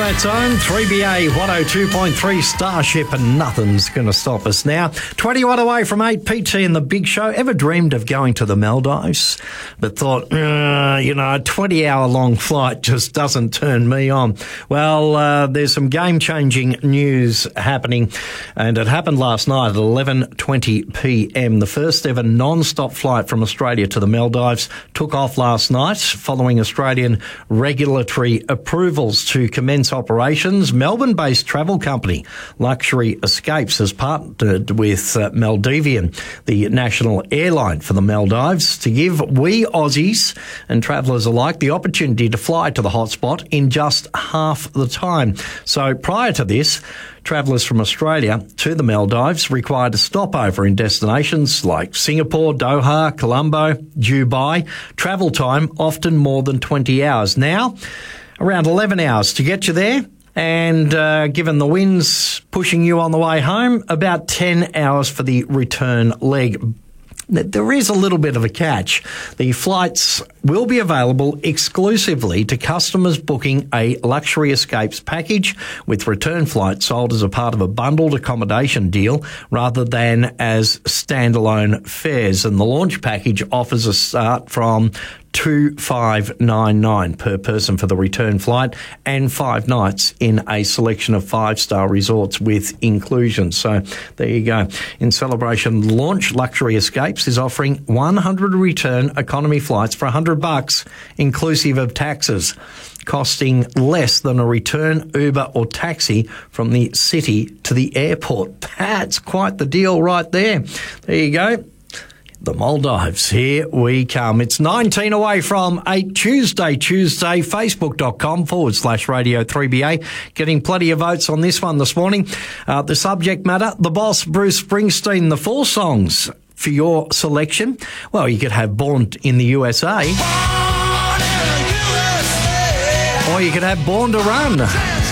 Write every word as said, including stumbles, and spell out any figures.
Twilight Zone, three B A one oh two point three Starship, and nothing's going to stop us now. twenty-one away from eight, P T in the Big Show. Ever dreamed of going to the Maldives, but thought, uh, you know, a twenty-hour-long flight just doesn't turn me on? Well, uh, there's some game-changing news happening, and it happened last night at eleven twenty p m. The first ever non-stop flight from Australia to the Maldives took off last night following Australian regulatory approvals to commence operations. Melbourne-based travel company Luxury Escapes has partnered with uh, Maldivian, the national airline for the Maldives, to give we Aussies and travellers alike the opportunity to fly to the hotspot in just half the time. So prior to this, travellers from Australia to the Maldives required a stopover in destinations like Singapore, Doha, Colombo, Dubai. Travel time often more than twenty hours. Now, around eleven hours to get you there, and uh, given the winds pushing you on the way home, about ten hours for the return leg. There is a little bit of a catch. The flights will be available exclusively to customers booking a Luxury Escapes package, with return flights sold as a part of a bundled accommodation deal rather than as standalone fares. And the launch package offers a start from two thousand five hundred ninety-nine dollars per person for the return flight and five nights in a selection of five-star resorts with inclusions. So there you go. In celebration of the launch, Luxury Escapes is offering one hundred return economy flights for one hundred bucks, inclusive of taxes, costing less than a return Uber or taxi from the city to the airport. That's quite the deal right there. There you go. The Maldives, here we come. It's nineteen away from eight, Tuesday, Tuesday, facebook.com forward slash radio 3BA. Getting plenty of votes on this one this morning. Uh, the subject matter, the boss, Bruce Springsteen, the four songs for your selection. Well, you could have Born in the U S A. Born in the U S A. Or you could have Born to Run.